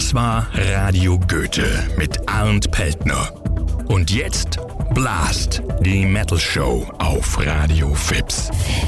Das war Radio Goethe mit Arndt Peltner. Und jetzt Blast, die Metal Show auf Radio Fips.